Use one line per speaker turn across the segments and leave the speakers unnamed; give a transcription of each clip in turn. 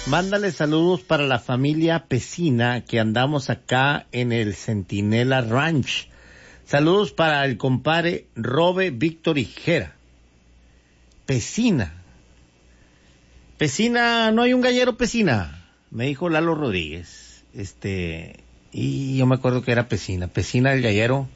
Mándale saludos para la familia Pesina, que andamos acá en el Centinela Ranch. Saludos para el compadre Robe Víctor Higuera. Pesina. Pesina, no hay un gallero Pesina, me dijo Lalo Rodríguez. Y yo me acuerdo que era Pesina. Pesina el gallero.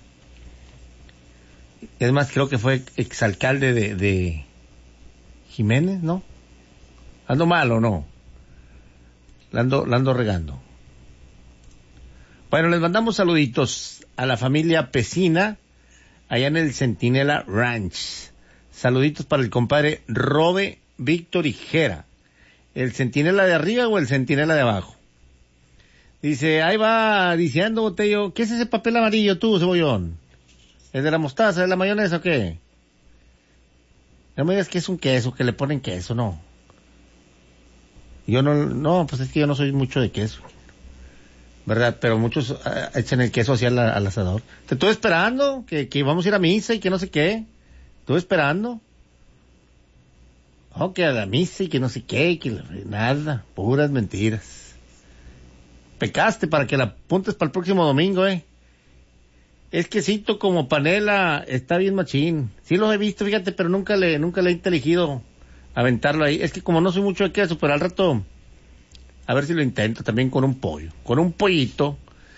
Es más, creo que fue exalcalde de Jiménez, ¿no? ¿Ando mal o no? La ando regando. Bueno, les mandamos saluditos a la familia Pesina, allá en el Centinela Ranch. Saluditos para el compadre Robe Víctor Higuera. ¿El centinela de arriba o el centinela de abajo? Dice, ahí va diciendo Botello, ¿qué es ese papel amarillo tú, cebollón? ¿Es de la mostaza, de la mayonesa o qué? No me digas que es un queso, que le ponen queso, no. Yo no, pues es que yo no soy mucho de queso, ¿verdad? Pero muchos echan el queso así al asador. Te estoy esperando, que vamos a ir a misa y que no sé qué. Estuve esperando. Oh, que a la misa y que no sé qué, nada, puras mentiras. Pecaste para que la apuntes para el próximo domingo, Es quesito como panela, está bien machín. Sí los he visto, fíjate, pero nunca le he inteligido aventarlo ahí. Es que como no soy mucho de queso, pero al rato, a ver si lo intento también con un pollo, con un pollito.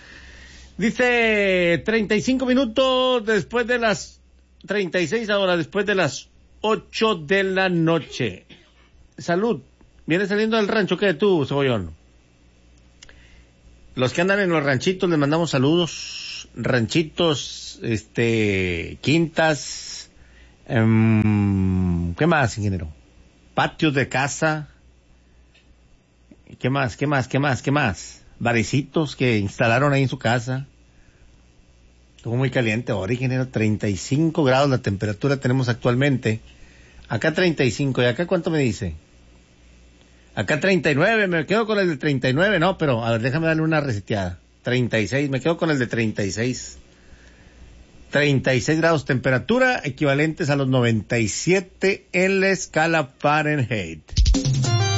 Dice 35 minutos después de las 36 ahora, después de las 8 de la noche. Salud. ¿Vienes saliendo del rancho qué tú, cebollón? Los que andan en los ranchitos les mandamos saludos. Ranchitos, quintas, ¿qué más, ingeniero? Patios de casa. ¿Qué más? Barecitos que instalaron ahí en su casa. Estuvo muy caliente ahora, ingeniero. 35 grados la temperatura tenemos actualmente. Acá 35, ¿y acá cuánto me dice? Acá 39, me quedo con el de 39, no, pero a ver, déjame darle una reseteada. 36, me quedo con el de 36. 36 grados temperatura, equivalentes a los 97 en la escala Fahrenheit.